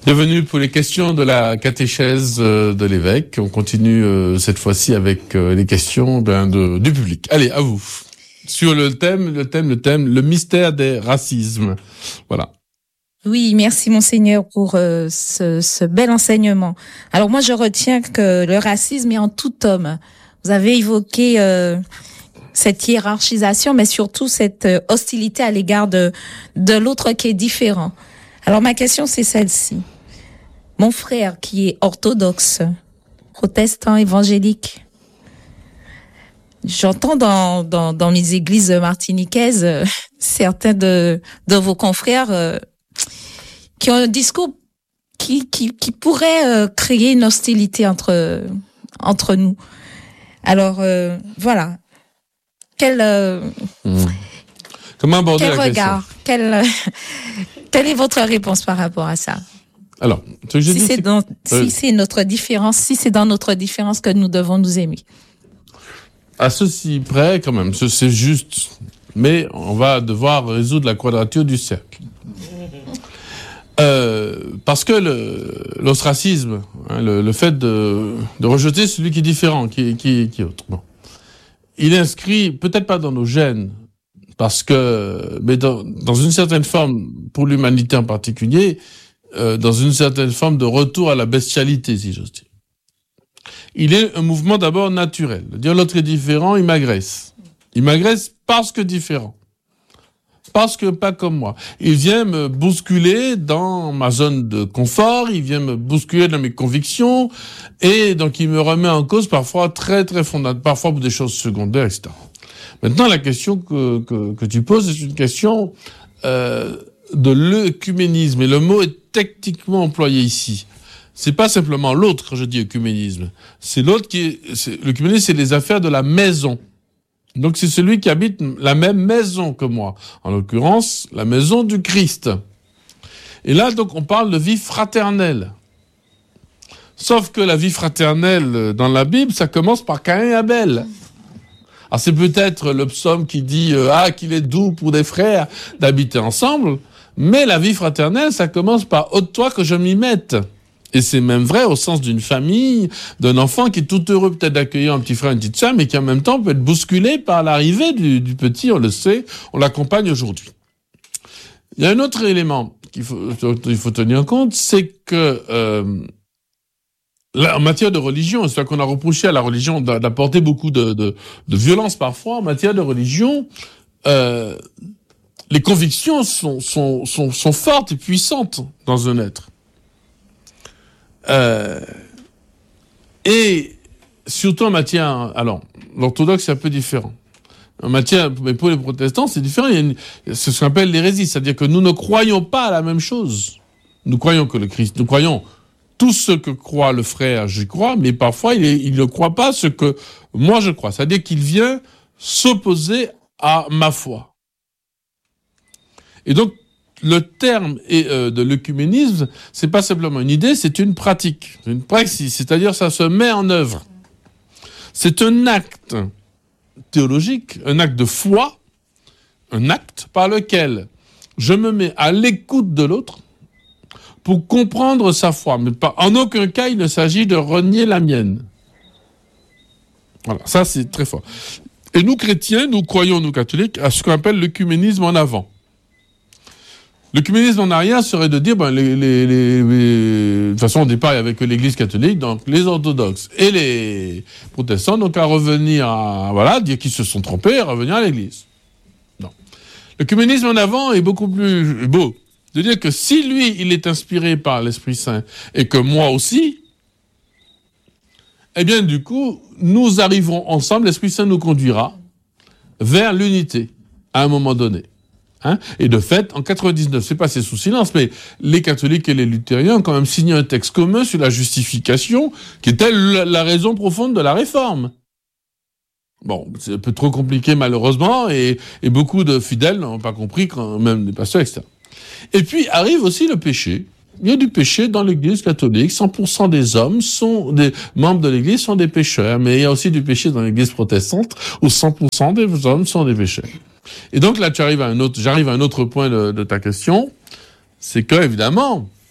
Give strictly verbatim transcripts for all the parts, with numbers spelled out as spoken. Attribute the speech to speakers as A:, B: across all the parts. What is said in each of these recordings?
A: Bienvenue pour les questions de la catéchèse de l'évêque. On continue euh, cette fois-ci avec euh, les questions ben, de, du public. Allez, à vous. Sur le thème, le thème, le thème, le mystère des racismes. Voilà.
B: Oui, merci Monseigneur pour euh, ce, ce bel enseignement. Alors moi, je retiens que le racisme est en tout homme. Vous avez évoqué euh, cette hiérarchisation, mais surtout cette euh, hostilité à l'égard de, de l'autre qui est différent. Alors ma question, c'est celle-ci. Mon frère qui est orthodoxe, protestant, évangélique, j'entends dans, dans, dans les églises martiniquaises euh, certains de, de vos confrères euh, qui ont un discours qui, qui, qui pourrait euh, créer une hostilité entre, entre nous. Alors, euh, voilà. Quel, euh,
A: mmh. Comment aborder
B: quel
A: la
B: regard,
A: question
B: quel, quelle est votre réponse par rapport à ça?
A: Alors, ce que je
B: si
A: dis,
B: c'est,
A: c'est
B: dans,
A: euh,
B: si c'est notre différence, si c'est dans notre différence que nous devons nous aimer.
A: À ceci près, quand même, c'est juste, mais on va devoir résoudre la quadrature du cercle. Euh, parce que le, l'ostracisme, hein, le, le fait de, de rejeter celui qui est différent, qui, qui, qui est autre, bon. Il est inscrit, peut-être pas dans nos gènes, parce que, mais dans, dans une certaine forme, pour l'humanité en particulier, euh, dans une certaine forme de retour à la bestialité, si j'ose dire. Il est un mouvement d'abord naturel. Dire l'autre est différent, il m'agresse. Il m'agresse parce que différent. Parce que pas comme moi. Il vient me bousculer dans ma zone de confort, il vient me bousculer dans mes convictions, et donc il me remet en cause parfois très très fondamentale, parfois pour des choses secondaires, et cetera. Maintenant, la question que, que, que tu poses, c'est une question euh, de l'œcuménisme, et le mot est techniquement employé ici. C'est pas simplement l'autre quand je dis œcuménisme, c'est l'autre qui est, c'est, l'œcuménisme, c'est les affaires de la maison. Donc c'est celui qui habite la même maison que moi, en l'occurrence la maison du Christ. Et là donc on parle de vie fraternelle. Sauf que la vie fraternelle dans la Bible, ça commence par Caïn et Abel. Alors c'est peut-être le psaume qui dit euh, ah qu'il est doux pour des frères d'habiter ensemble, mais la vie fraternelle ça commence par ôte-toi que je m'y mette. Et c'est même vrai au sens d'une famille, d'un enfant qui est tout heureux peut-être d'accueillir un petit frère, une petite sœur, mais qui en même temps peut être bousculé par l'arrivée du, du petit, on le sait, on l'accompagne aujourd'hui. Il y a un autre élément qu'il faut, il faut tenir compte, c'est que euh, là, en matière de religion, c'est-à-dire qu'on a reproché à la religion d'apporter beaucoup de, de, de violence parfois, en matière de religion, euh, les convictions sont, sont, sont, sont fortes et puissantes dans un être. Euh, et surtout en matière, alors l'orthodoxe c'est un peu différent. En matière, mais pour les protestants c'est différent. Il y a une, c'est ce qu'on appelle l'hérésie, c'est-à-dire que nous ne croyons pas à la même chose. Nous croyons que le Christ, nous croyons tout ce que croit le frère, j'y crois, mais parfois il, est, il ne croit pas ce que moi je crois. C'est-à-dire qu'il vient s'opposer à ma foi. Et donc le terme euh, de l'œcuménisme, c'est pas simplement une idée, c'est une pratique, une praxis, c'est-à-dire ça se met en œuvre. C'est un acte théologique, un acte de foi, un acte par lequel je me mets à l'écoute de l'autre pour comprendre sa foi, mais pas, en aucun cas il ne s'agit de renier la mienne. Voilà, ça c'est très fort. Et nous chrétiens, nous croyons, nous catholiques, à ce qu'on appelle l'œcuménisme en avant. L'œcuménisme en arrière serait de dire, ben, les, les, les, les, de toute façon, au départ, il n'y avait que l'Église catholique, donc les orthodoxes et les protestants, donc à revenir à, voilà, dire qu'ils se sont trompés, à revenir à l'Église. Non. L'œcuménisme en avant est beaucoup plus beau. De dire que si lui, il est inspiré par l'Esprit Saint, et que moi aussi, eh bien, du coup, nous arriverons ensemble, l'Esprit Saint nous conduira vers l'unité, à un moment donné. Hein, et de fait, en quatre-vingt-dix-neuf, c'est passé sous silence, mais les catholiques et les luthériens ont quand même signé un texte commun sur la justification, qui était la raison profonde de la réforme. Bon, c'est un peu trop compliqué malheureusement, et, et beaucoup de fidèles n'ont pas compris, quand même des pasteurs, et cetera. Et puis arrive aussi le péché. Il y a du péché dans l'Église catholique. cent pour cent des hommes sont des membres de l'Église sont des pécheurs, mais il y a aussi du péché dans l'Église protestante où cent pour cent des hommes sont des pécheurs. Et donc là, tu arrives à un autre, j'arrive à un autre point de, de ta question, c'est que évidemment,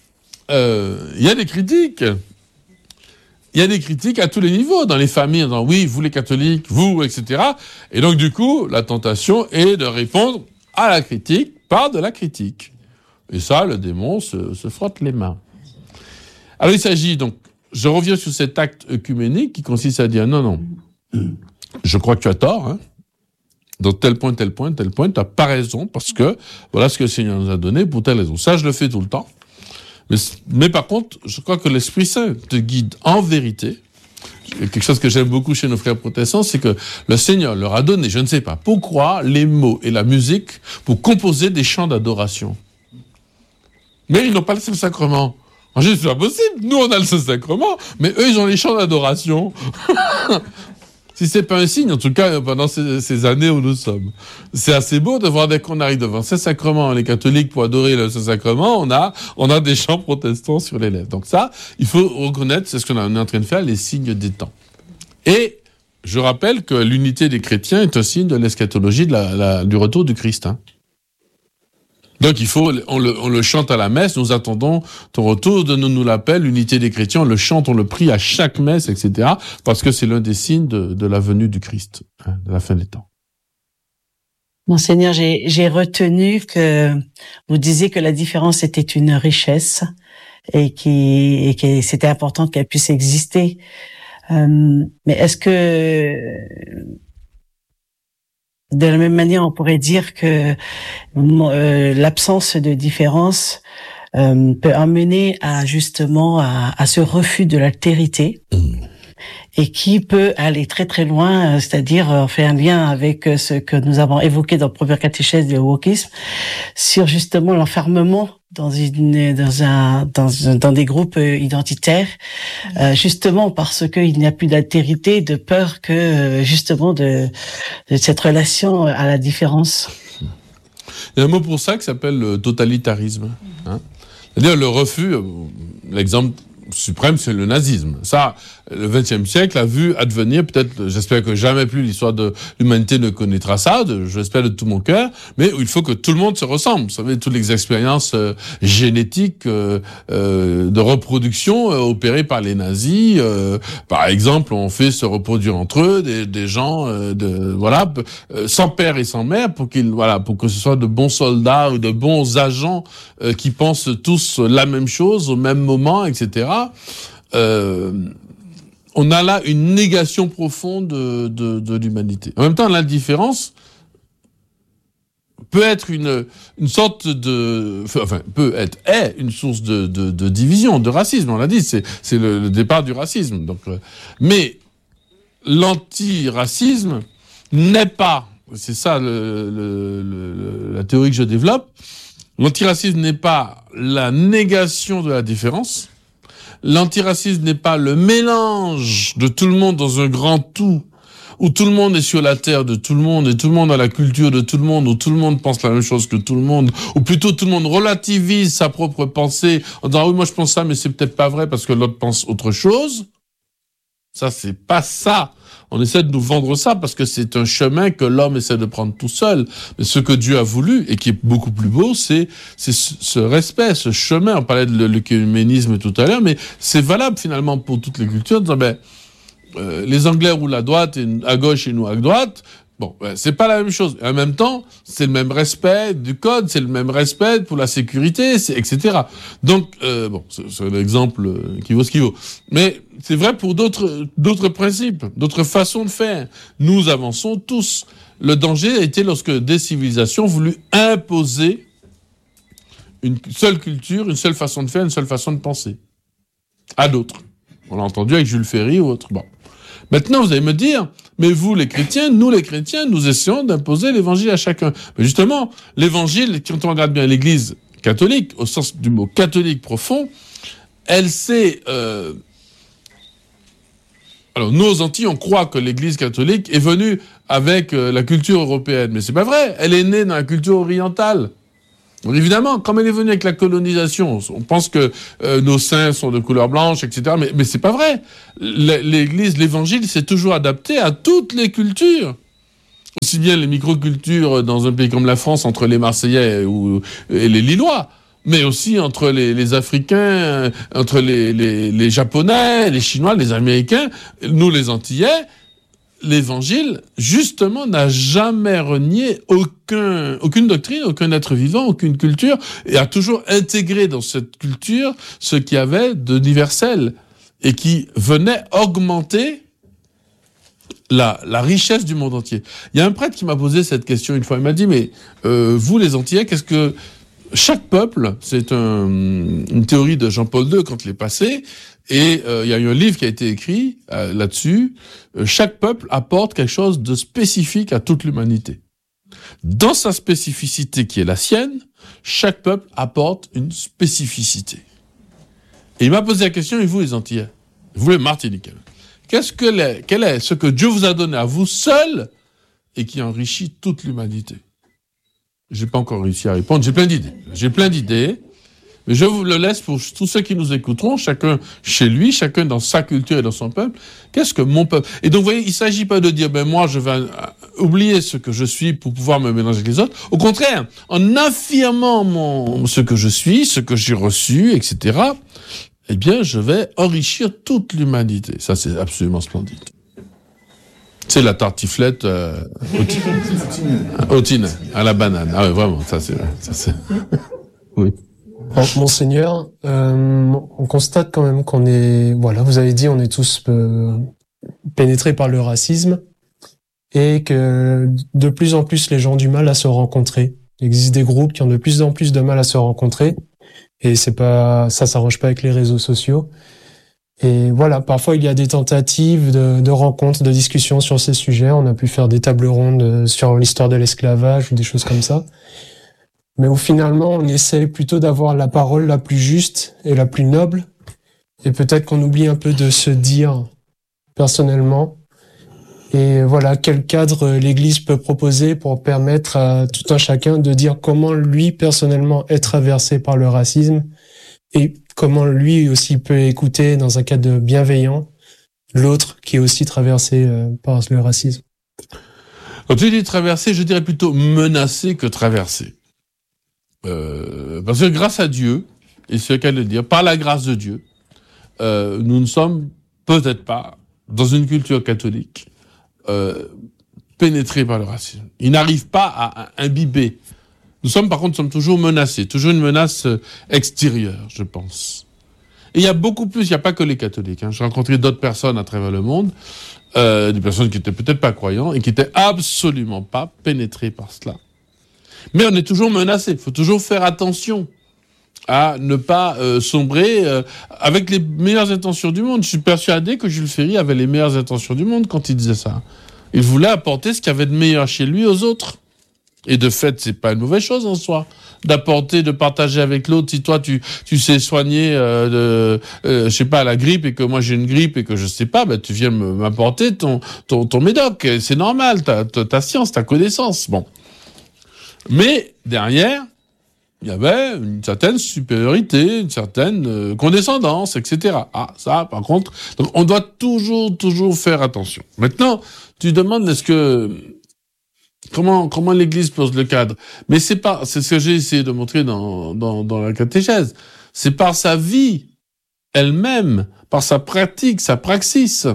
A: euh, y a des critiques. Il y a des critiques à tous les niveaux, dans les familles, en disant oui, vous les catholiques, vous, et cetera. Et donc, du coup, la tentation est de répondre à la critique par de la critique. Et ça, le démon se, se frotte les mains. Alors, il s'agit donc, je reviens sur cet acte œcuménique qui consiste à dire non, non, je crois que tu as tort, hein. Dans tel point, tel point, tel point, tu n'as pas raison, parce que voilà ce que le Seigneur nous a donné pour telle raison. Ça, je le fais tout le temps. Mais, mais par contre, je crois que l'Esprit Saint te guide en vérité. Quelque chose que j'aime beaucoup chez nos frères protestants, c'est que le Seigneur leur a donné, je ne sais pas pourquoi, les mots et la musique pour composer des chants d'adoration. Mais ils n'ont pas le Saint-Sacrement. En Jésus, c'est pas possible. Nous, on a le Saint-Sacrement, mais eux, ils ont les chants d'adoration. Si c'est pas un signe, en tout cas, pendant ces, ces années où nous sommes. C'est assez beau de voir dès qu'on arrive devant ces sacrements, les catholiques, pour adorer le Saint-Sacrement, on a, on a des chants protestants sur les lèvres. Donc ça, il faut reconnaître, c'est ce qu'on est en train de faire, les signes des temps. Et je rappelle que l'unité des chrétiens est un signe de l'eschatologie de la, la, du retour du Christ, hein. Donc il faut, on le, on le chante à la messe, nous attendons ton retour, donne-nous l'appel, l'unité des chrétiens, on le chante, on le prie à chaque messe, et cetera, parce que c'est l'un des signes de, de la venue du Christ, hein, de la fin des temps.
C: Monseigneur, j'ai, j'ai retenu que vous disiez que la différence était une richesse et qui, et que c'était important qu'elle puisse exister. Euh, mais est-ce que, de la même manière, on pourrait dire que euh, l'absence de différence euh, peut amener à justement à, à ce refus de l'altérité, mmh. et qui peut aller très très loin, c'est-à-dire on fait un lien avec ce que nous avons évoqué dans le premier catéchèse du wokisme sur justement l'enfermement dans une dans un dans dans des groupes identitaires, euh, justement parce qu'il n'y a plus d'altérité, de peur que justement de de cette relation à la différence.
A: Il y a un mot pour ça qui s'appelle le totalitarisme, hein. C'est-à-dire le refus. L'exemple suprême, c'est le nazisme. Ça, le vingtième siècle a vu advenir, peut-être, j'espère que jamais plus l'histoire de l'humanité ne connaîtra ça, de, je l'espère de tout mon cœur, mais il faut que tout le monde se ressemble. Vous savez, toutes les expériences euh, génétiques euh, euh, de reproduction euh, opérées par les nazis, euh, par exemple, on fait se reproduire entre eux des, des gens, euh, de, voilà, euh, sans père et sans mère, pour qu'ils, voilà, pour que ce soit de bons soldats ou de bons agents euh, qui pensent tous la même chose au même moment, et cetera. Euh, on a là une négation profonde de, de, de l'humanité. En même temps, l'indifférence peut être une, une sorte de... Enfin, peut être, est une source de, de, de division, de racisme, on l'a dit, c'est, c'est le, le départ du racisme. Donc, euh, mais l'antiracisme n'est pas, c'est ça le, le, le, la théorie que je développe, l'antiracisme n'est pas la négation de la différence. L'antiracisme n'est pas le mélange de tout le monde dans un grand tout, où tout le monde est sur la terre de tout le monde, et tout le monde a la culture de tout le monde, où tout le monde pense la même chose que tout le monde, ou plutôt tout le monde relativise sa propre pensée, en disant, ah oui, moi je pense ça, mais c'est peut-être pas vrai parce que l'autre pense autre chose. Ça, c'est pas ça. On essaie de nous vendre ça parce que c'est un chemin que l'homme essaie de prendre tout seul. Mais ce que Dieu a voulu, et qui est beaucoup plus beau, c'est, c'est ce respect, ce chemin. On parlait de l'œcuménisme tout à l'heure, mais c'est valable finalement pour toutes les cultures. Disant, ben, euh, les Anglais roulent à droite, et à gauche et nous à droite. Bon, ben, c'est pas la même chose. Et en même temps, c'est le même respect du code, c'est le même respect pour la sécurité, c'est, et cetera. Donc, euh, bon, c'est, c'est un exemple qui vaut ce qu'il vaut. Mais c'est vrai pour d'autres, d'autres principes, d'autres façons de faire. Nous avançons tous. Le danger a été lorsque des civilisations voulu imposer une seule culture, une seule façon de faire, une seule façon de penser à d'autres. On l'a entendu avec Jules Ferry ou autre. Bon. Maintenant, vous allez me dire, mais vous, les chrétiens, nous, les chrétiens, nous essayons d'imposer l'évangile à chacun. Mais justement, l'évangile, quand on regarde bien l'Église catholique, au sens du mot catholique profond, elle s'est... Euh... Alors, nous, aux Antilles, on croit que l'Église catholique est venue avec euh, la culture européenne. Mais c'est pas vrai. Elle est née dans la culture orientale. Donc, évidemment, comme elle est venue avec la colonisation, on pense que euh, nos saints sont de couleur blanche, et cetera. Mais, mais c'est pas vrai. L'Église, l'Évangile, s'est toujours adapté à toutes les cultures. Aussi bien les microcultures dans un pays comme la France, entre les Marseillais ou, et les Lillois. mais aussi entre les, les Africains, entre les, les, les Japonais, les Chinois, les Américains, nous les Antillais. L'évangile, justement, n'a jamais renié aucun, aucune doctrine, aucun être vivant, aucune culture, et a toujours intégré dans cette culture ce qu'il y avait d'universel et qui venait augmenter la, la richesse du monde entier. Il y a un prêtre qui m'a posé cette question une fois. Il m'a dit, mais euh, vous, les Antillais, qu'est-ce que... Chaque peuple, c'est un, une théorie de Jean-Paul deux quand il est passé, et euh, il y a eu un livre qui a été écrit euh, là-dessus. Euh, chaque peuple apporte quelque chose de spécifique à toute l'humanité. Dans sa spécificité qui est la sienne, chaque peuple apporte une spécificité. Et il m'a posé la question, et vous les Antillais, vous les Martiniquais, qu'est-ce que les, quel est ce que Dieu vous a donné à vous seul et qui enrichit toute l'humanité? J'ai pas encore réussi à répondre. J'ai plein d'idées. J'ai plein d'idées. Mais je vous le laisse pour tous ceux qui nous écouteront, chacun chez lui, chacun dans sa culture et dans son peuple. Qu'est-ce que mon peuple? Et donc, vous voyez, il s'agit pas de dire, ben, moi, je vais oublier ce que je suis pour pouvoir me mélanger avec les autres. Au contraire, en affirmant mon, ce que je suis, ce que j'ai reçu, et cetera, eh bien, je vais enrichir toute l'humanité. Ça, c'est absolument splendide. C'est la tartiflette euh, au tine, à la banane. Ah oui, vraiment, ça c'est... Ça, c'est... oui.
D: Monseigneur, euh, on constate quand même qu'on est... Voilà, vous avez dit, on est tous euh, pénétrés par le racisme et que de plus en plus les gens ont du mal à se rencontrer. Il existe des groupes qui ont de plus en plus de mal à se rencontrer et c'est pas, ça s'arrange pas avec les réseaux sociaux. Et voilà, parfois il y a des tentatives de, de rencontres, de discussions sur ces sujets. On a pu faire des tables rondes sur l'histoire de l'esclavage ou des choses comme ça. Mais où finalement on essaie plutôt d'avoir la parole la plus juste et la plus noble. Et peut-être qu'on oublie un peu de se dire personnellement. Et voilà, quel cadre l'Église peut proposer pour permettre à tout un chacun de dire comment lui personnellement est traversé par le racisme et comment lui aussi peut écouter dans un cadre bienveillant l'autre qui est aussi traversé euh, par le racisme.
A: Quand tu dis traversé, je dirais plutôt menacé que traversé. Euh, parce que grâce à Dieu, et c'est le cas de le dire, par la grâce de Dieu, euh, nous ne sommes peut-être pas, dans une culture catholique, euh, pénétrés par le racisme. Il n'arrive pas à, à imbiber. Nous sommes, par contre, sommes toujours menacés, toujours une menace extérieure, je pense. Et il y a beaucoup plus, il n'y a pas que les catholiques. Hein. J'ai rencontré d'autres personnes à travers le monde, euh, des personnes qui étaient peut-être pas croyants et qui étaient absolument pas pénétrées par cela. Mais on est toujours menacés. Il faut toujours faire attention à ne pas euh, sombrer euh, avec les meilleures intentions du monde. Je suis persuadé que Jules Ferry avait les meilleures intentions du monde quand il disait ça. Il voulait apporter ce qu'il y avait de meilleur chez lui aux autres. Et de fait, c'est pas une mauvaise chose en soi, d'apporter, de partager avec l'autre. Si toi, tu, tu sais soigner, euh, de, euh, je sais pas, la grippe et que moi j'ai une grippe et que je sais pas, ben, tu viens m'apporter ton, ton, ton médoc. C'est normal, ta, ta, ta science, ta connaissance. Bon. Mais, derrière, il y avait une certaine supériorité, une certaine euh, condescendance, et cetera. Ah, ça, par contre, donc on doit toujours, toujours faire attention. Maintenant, tu demandes, est-ce que, Comment, comment l'Église pose le cadre? Mais c'est pas, c'est ce que j'ai essayé de montrer dans, dans, dans la catéchèse. C'est par sa vie elle-même, par sa pratique, sa praxis.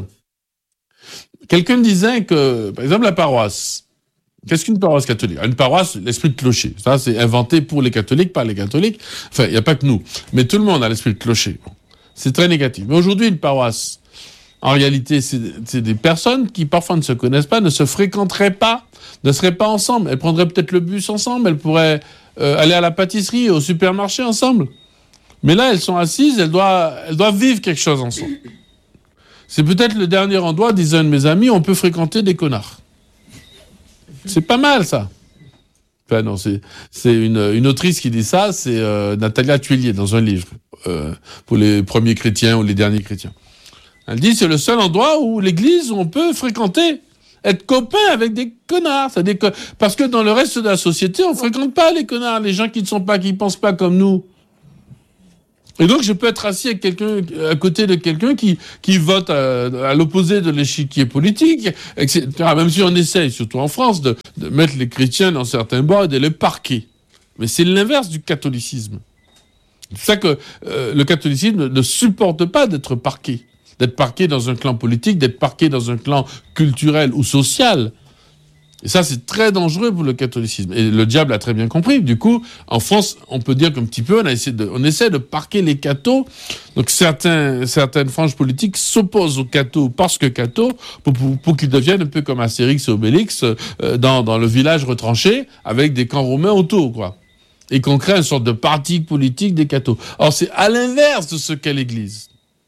A: Quelqu'un disait que, par exemple, la paroisse. Qu'est-ce qu'une paroisse catholique? Une paroisse, l'esprit de clocher. Ça, c'est inventé pour les catholiques, par les catholiques. Enfin, il n'y a pas que nous. Mais tout le monde a l'esprit de clocher. Bon. C'est très négatif. Mais aujourd'hui, une paroisse, en réalité, c'est, c'est des personnes qui parfois ne se connaissent pas, ne se fréquenteraient pas, ne seraient pas ensemble. Elles prendraient peut-être le bus ensemble, elles pourraient euh, aller à la pâtisserie, au supermarché ensemble. Mais là, elles sont assises, elles doivent, elles doivent vivre quelque chose ensemble. C'est peut-être le dernier endroit, disait un de mes amis, où on peut fréquenter des connards. C'est pas mal, ça. Enfin non, c'est, c'est une, une autrice qui dit ça, c'est euh, Natalia Tuillier, dans un livre, euh, pour les premiers chrétiens ou les derniers chrétiens. Elle dit c'est le seul endroit où l'église où on peut fréquenter, être copain avec des connards. C'est-à-dire que, parce que dans le reste de la société, on fréquente pas les connards, les gens qui ne sont pas, qui pensent pas comme nous. Et donc je peux être assis avec quelqu'un, à côté de quelqu'un qui, qui vote à, à l'opposé de l'échiquier politique, et cetera. Même si on essaye, surtout en France, de, de mettre les chrétiens dans certains bords et de les parquer. Mais c'est l'inverse du catholicisme. C'est pour ça que euh, le catholicisme ne supporte pas d'être parqué, d'être parqué dans un clan politique, d'être parqué dans un clan culturel ou social. Et ça, c'est très dangereux pour le catholicisme. Et le diable a très bien compris. Du coup, en France, on peut dire qu'un petit peu, on, a essayé de, on essaie de parquer les cathos. Donc, certains, certaines franges politiques s'opposent aux cathos parce que cathos, pour, pour, pour qu'ils deviennent un peu comme Astérix et Obélix, euh, dans, dans le village retranché, avec des camps romains autour, quoi. Et qu'on crée une sorte de parti politique des cathos. Alors, c'est à l'inverse de ce qu'est l'Église,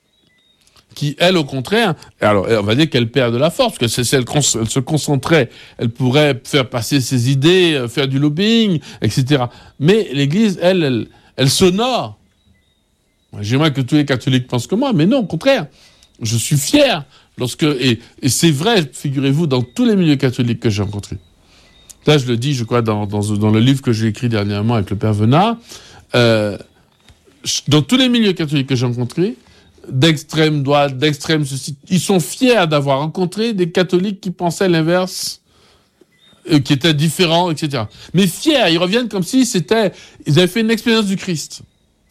A: qui, elle, au contraire, alors on va dire qu'elle perd de la force, parce que si elle, elle se concentrait, elle pourrait faire passer ses idées, faire du lobbying, et cetera. Mais l'Église, elle, elle, elle s'honore. J'aimerais que tous les catholiques pensent comme moi, mais non, au contraire. Je suis fier lorsque, et, et c'est vrai, figurez-vous, dans tous les milieux catholiques que j'ai rencontrés. Là, je le dis, je crois, dans, dans, dans le livre que j'ai écrit dernièrement avec le Père Venat, euh, dans tous les milieux catholiques que j'ai rencontrés, d'extrême droite, d'extrême ceci, ils sont fiers d'avoir rencontré des catholiques qui pensaient l'inverse, euh, qui étaient différents, et cetera. Mais fiers, ils reviennent comme si c'était, ils avaient fait une expérience du Christ.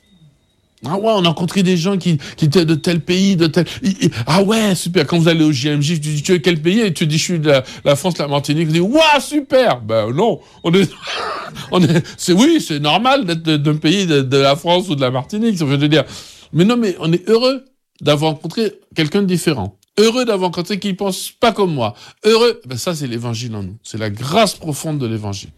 A: Ah ouais, on a rencontré des gens qui, qui étaient de tel pays, de tel... Ah ouais, super. Quand vous allez au J M J, tu dis, tu es quel pays? Et tu dis, je suis de la, la France, la Martinique. Tu dis, waouh, super. Ben non, on est... on est c'est, oui, c'est normal d'être d'un pays de, de la France ou de la Martinique, ça veut dire. Mais non, mais on est heureux d'avoir rencontré quelqu'un de différent. Heureux d'avoir rencontré qui ne pense pas comme moi. Heureux, ben ça c'est l'évangile en nous. C'est la grâce profonde de l'évangile.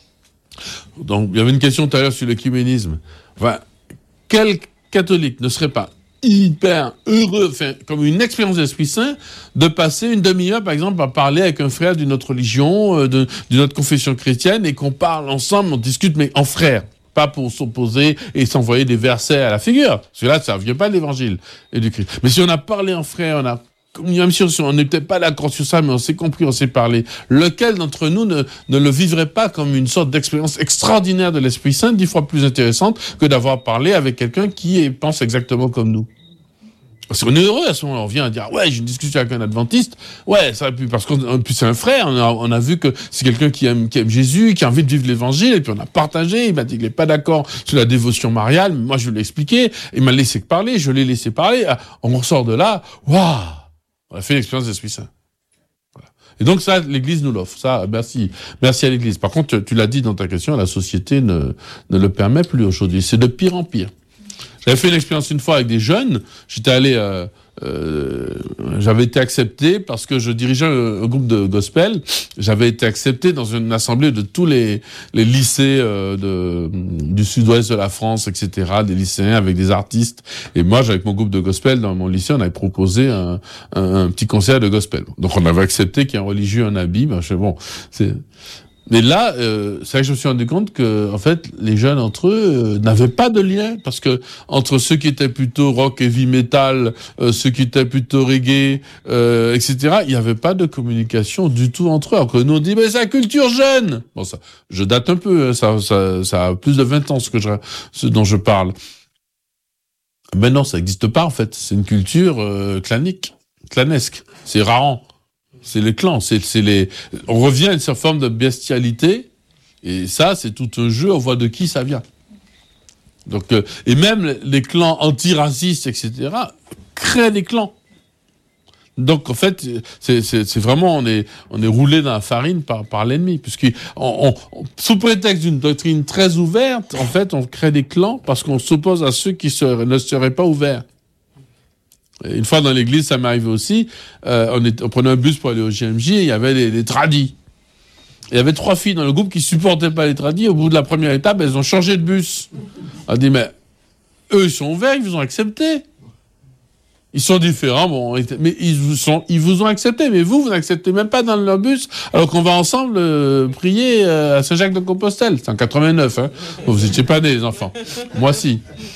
A: Donc, il y avait une question tout à l'heure sur l'œcuménisme. Enfin, quel catholique ne serait pas hyper heureux, enfin, comme une expérience d'Esprit Saint, de passer une demi-heure, par exemple, à parler avec un frère d'une autre religion, euh, de, d'une autre confession chrétienne, et qu'on parle ensemble, on discute, mais en frères. Pas pour s'opposer et s'envoyer des versets à la figure. Parce que là, ça ne vient pas de l'évangile et du Christ. Mais si on a parlé en frère, on a, même si on n'est peut-être pas d'accord sur ça, mais on s'est compris, on s'est parlé, lequel d'entre nous ne, ne le vivrait pas comme une sorte d'expérience extraordinaire de l'Esprit Saint, dix fois plus intéressante que d'avoir parlé avec quelqu'un qui pense exactement comme nous? Parce qu'on est heureux à ce moment-là, on vient à dire ouais, j'ai une discussion avec un adventiste, ouais, ça puis parce qu'on puis c'est un frère, on a, on a vu que c'est quelqu'un qui aime qui aime Jésus, qui a envie de vivre l'évangile, et puis on a partagé, il m'a dit qu'il n'est pas d'accord sur la dévotion mariale, mais moi je lui ai expliqué, il m'a laissé parler, je l'ai laissé parler, on ressort de là, waouh, on a fait l'expérience d'Esprit Saint. Voilà. Et donc ça, l'Église nous l'offre, ça, merci, merci à l'Église. Par contre, tu, tu l'as dit dans ta question, la société ne ne le permet plus aujourd'hui, c'est de pire en pire. J'avais fait une expérience une fois avec des jeunes. J'étais allé, euh, euh, j'avais été accepté parce que je dirigeais un, un groupe de gospel. J'avais été accepté dans une assemblée de tous les, les lycées euh, de, du sud-ouest de la France, et cetera, des lycéens avec des artistes. Et moi, avec mon groupe de gospel dans mon lycée, on avait proposé un, un, un petit concert de gospel. Donc, on avait accepté qu'il y ait un religieux, un habit. Ben, je fais, bon, c'est... Mais là, euh, c'est vrai que je me suis rendu compte que, en fait, les jeunes entre eux euh, n'avaient pas de lien, parce que entre ceux qui étaient plutôt rock, heavy metal, euh, ceux qui étaient plutôt reggae, euh, et cetera, il n'y avait pas de communication du tout entre eux. Alors que nous on dit, mais c'est la culture jeune. Bon, ça, je date un peu, ça, ça, ça a plus de vingt ans ce que je, ce dont je parle. Mais non, ça n'existe pas en fait. C'est une culture euh, clanique, clanesque. C'est rarant. C'est les clans, c'est, c'est les. On revient à une certaine forme de bestialité, et ça, c'est tout un jeu. On voit de qui ça vient. Donc, euh, et même les clans antiracistes, et cetera, créent des clans. Donc, en fait, c'est, c'est, c'est vraiment on est on est roulé dans la farine par par l'ennemi, puisque on, on, sous prétexte d'une doctrine très ouverte, en fait, on crée des clans parce qu'on s'oppose à ceux qui seraient, ne seraient pas ouverts. Une fois dans l'église, ça m'est arrivé aussi. Euh, on, est, on prenait un bus pour aller au J M J et il y avait les, les tradis. Il y avait trois filles dans le groupe qui supportaient pas les tradis. Au bout de la première étape, elles ont changé de bus. On a dit, mais eux, ils sont ouverts, ils vous ont accepté. Ils sont différents, bon, mais ils vous, sont, ils vous ont accepté. Mais vous, vous n'acceptez même pas dans leur bus, alors qu'on va ensemble euh, prier euh, à Saint-Jacques-de-Compostelle. C'est en quatre-vingt-neuf, hein. Bon, vous n'étiez pas nés, les enfants. Moi, si.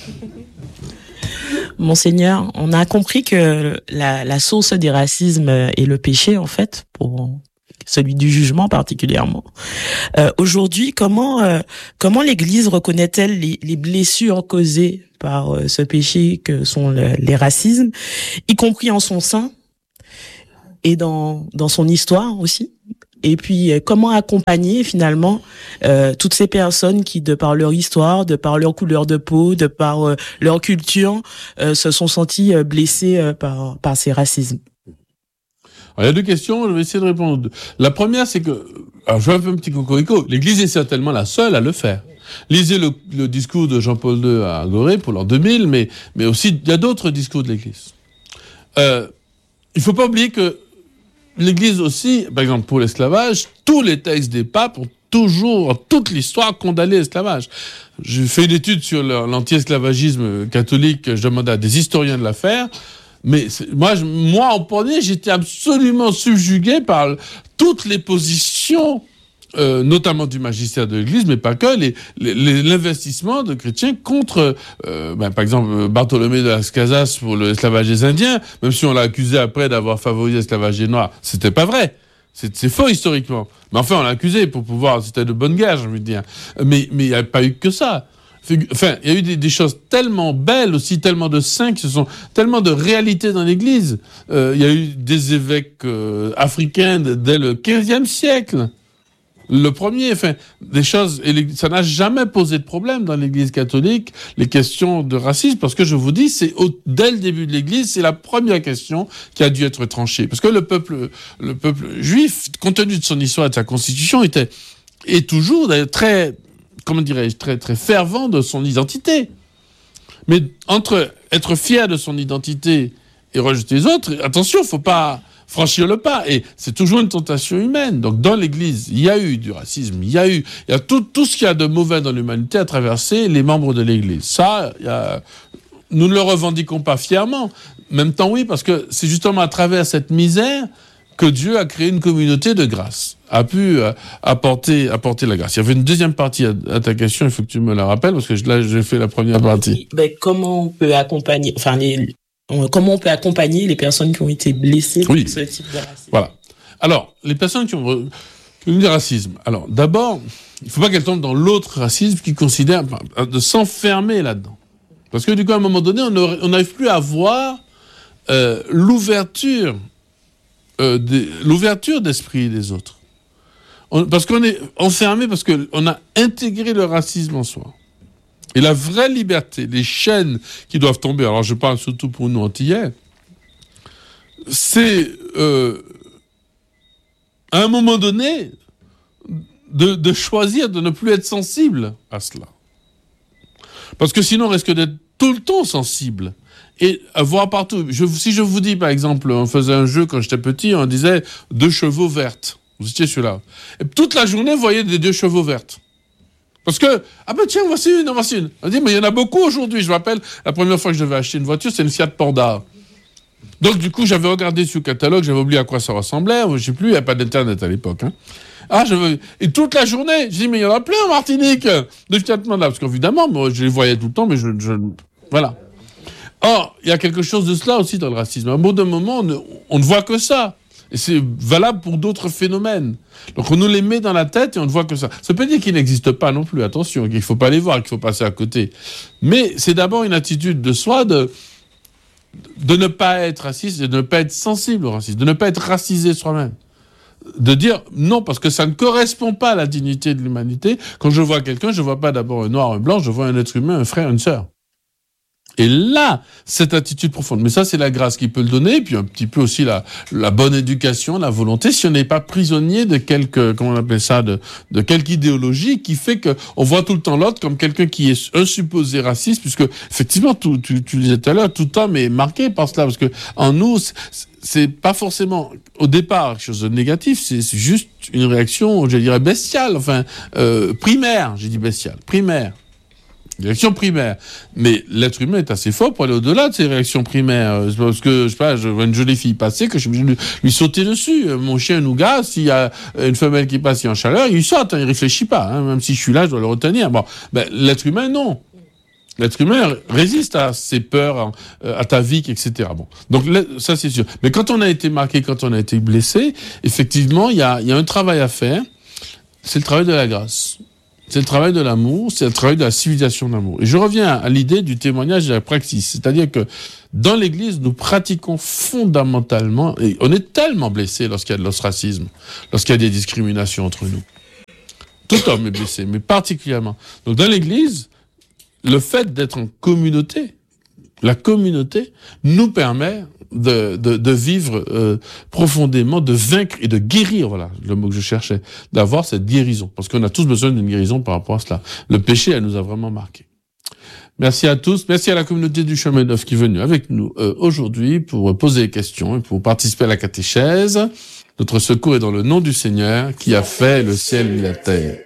E: Monseigneur, on a compris que la, la source des racismes est le péché, en fait, pour celui du jugement particulièrement. Euh, aujourd'hui, comment euh, comment l'Église reconnaît-elle les, les blessures causées par euh, ce péché que sont le, les racismes, y compris en son sein et dans dans son histoire aussi, Et puis, euh, comment accompagner finalement euh, toutes ces personnes qui, de par leur histoire, de par leur couleur de peau, de par euh, leur culture, euh, se sont senties euh, blessées euh, par, par ces racismes.
A: Alors, il y a deux questions, je vais essayer de répondre. La première, c'est que, alors je vais un peu un petit cocorico, l'Église est certainement la seule à le faire. Lisez le, le discours de Jean-Paul deux à Gorée pour l'an deux mille, mais, mais aussi, il y a d'autres discours de l'Église. Euh, il faut pas oublier que l'Église aussi, par exemple pour l'esclavage, tous les textes des papes ont toujours, toute l'histoire, condamné l'esclavage. J'ai fait une étude sur l'anti-esclavagisme catholique, je demandais à des historiens de la faire, mais moi, je, moi, en premier, j'étais absolument subjugué par toutes les positions, euh, notamment du magistère de l'Église, mais pas que, les, les, l'investissement de chrétiens contre, euh, ben, par exemple, Bartholomé de Las Casas pour l'esclavage des Indiens, même si on l'a accusé après d'avoir favorisé l'esclavage des Noirs, c'était pas vrai. C'est, c'est faux historiquement. Mais enfin, on l'a accusé pour pouvoir, c'était de bonne guerre, j'ai envie de dire. Mais, mais il n'y a pas eu que ça. Enfin, il y a eu des, des choses tellement belles aussi, tellement de saints, qui se sont tellement de réalités dans l'Église. Euh, il y a eu des évêques euh, africains dès le quinzième siècle. Le premier, enfin, des choses, et ça n'a jamais posé de problème dans l'Église catholique, les questions de racisme, parce que je vous dis, c'est au, dès le début de l'Église, c'est la première question qui a dû être tranchée. Parce que le peuple, le peuple juif, compte tenu de son histoire et de sa constitution, était, est toujours d'ailleurs très, comment dirais-je, très, très fervent de son identité. Mais entre être fier de son identité et rejeter les autres, attention, faut pas franchir le pas. Et c'est toujours une tentation humaine. Donc, dans l'Église, il y a eu du racisme, il y a eu, il y a tout, tout ce qu'il y a de mauvais dans l'humanité à traverser les membres de l'Église. Ça, il y a, nous ne le revendiquons pas fièrement. En même temps, oui, parce que c'est justement à travers cette misère que Dieu a créé une communauté de grâce, a pu euh, apporter, apporter la grâce. Il y avait une deuxième partie à, à ta question, il faut que tu me la rappelles, parce que là, j'ai fait la première partie.
E: Ben, comment on peut accompagner, enfin, les, comment on peut accompagner les personnes qui ont été blessées
A: oui.
E: par ce type de racisme?
A: Voilà. Alors, les personnes qui ont, qui ont eu du racisme. Alors, d'abord, il ne faut pas qu'elles tombent dans l'autre racisme qui considère de s'enfermer là-dedans. Parce que du coup, à un moment donné, on n'arrive plus à voir euh, l'ouverture Euh, des, l'ouverture d'esprit des autres. On, parce qu'on est enfermé, parce qu'on a intégré le racisme en soi. Et la vraie liberté, les chaînes qui doivent tomber, alors je parle surtout pour nous antillais, c'est euh, à un moment donné de, de choisir de ne plus être sensible à cela. Parce que sinon on risque d'être tout le temps sensible. Et voir partout. Je, si je vous dis, par exemple, on faisait un jeu quand j'étais petit, on disait deux chevaux vertes. Vous étiez celui-là. Et toute la journée, vous voyez des deux chevaux vertes. Parce que, ah ben tiens, voici une, voici une. On dit, mais il y en a beaucoup aujourd'hui. Je me rappelle, la première fois que je devais acheter une voiture, c'est une Fiat Panda. Donc, du coup, j'avais regardé sur le catalogue, j'avais oublié à quoi ça ressemblait. Je sais plus, il n'y avait pas d'Internet à l'époque. Hein. Ah, je veux... Et toute la journée, je dis, mais il y en a plein en Martinique de Fiat Panda. Parce qu'évidemment, moi, je les voyais tout le temps, mais je... je... Voilà. Or, il y a quelque chose de cela aussi dans le racisme. À un bout d'un moment, on ne, on ne voit que ça. Et c'est valable pour d'autres phénomènes. Donc, on nous les met dans la tête et on ne voit que ça. Ça peut dire qu'ils n'existent pas non plus. Attention, qu'il ne faut pas les voir, qu'il faut passer à côté. Mais c'est d'abord une attitude de soi de, de ne pas être raciste et de ne pas être sensible au racisme, de ne pas être racisé soi-même. De dire non, parce que ça ne correspond pas à la dignité de l'humanité. Quand je vois quelqu'un, je ne vois pas d'abord un noir, un blanc, je vois un être humain, un frère, une sœur. Et là, cette attitude profonde. Mais ça, c'est la grâce qui peut le donner, puis un petit peu aussi la, la bonne éducation, la volonté, si on n'est pas prisonnier de quelque, comment on appelle ça, de, de quelque idéologie qui fait que on voit tout le temps l'autre comme quelqu'un qui est un supposé raciste, puisque, effectivement, tout, tu, tu le disais tout à l'heure, tout homme est marqué par cela, parce que, en nous, c'est, c'est pas forcément, au départ, quelque chose de négatif, c'est, c'est juste une réaction, je dirais, bestiale, enfin, euh, primaire, j'ai dit bestiale, primaire. Réaction primaire. Mais l'être humain est assez fort pour aller au-delà de ces réactions primaires. C'est parce que, je sais pas, je vois une jolie fille passer que je suis obligé de lui sauter dessus. Mon chien Nougat, s'il y a une femelle qui passe en chaleur, il saute, hein, il réfléchit pas. Hein, même si je suis là, je dois le retenir. Bon, ben, l'être humain, non. L'être humain résiste à ses peurs, à ta vie, et cetera. Bon. Donc, ça, c'est sûr. Mais quand on a été marqué, quand on a été blessé, effectivement, il y a, il y a un travail à faire. C'est le travail de la grâce. c'est le travail de l'amour, c'est le travail de la civilisation d'amour. Et je reviens à l'idée du témoignage et de la praxis. C'est-à-dire que dans l'Église, nous pratiquons fondamentalement, et on est tellement blessé lorsqu'il y a de l'ostracisme, lorsqu'il y a des discriminations entre nous. Tout homme est blessé, mais particulièrement. Donc dans l'Église, le fait d'être en communauté, la communauté nous permet de, de, de vivre euh, profondément, de vaincre et de guérir, voilà le mot que je cherchais, d'avoir cette guérison. Parce qu'on a tous besoin d'une guérison par rapport à cela. Le péché, elle nous a vraiment marqué. Merci à tous. Merci à la communauté du Chemin Neuf qui est venue avec nous euh, aujourd'hui pour poser des questions et pour participer à la catéchèse. Notre secours est dans le nom du Seigneur qui a fait le ciel et la terre.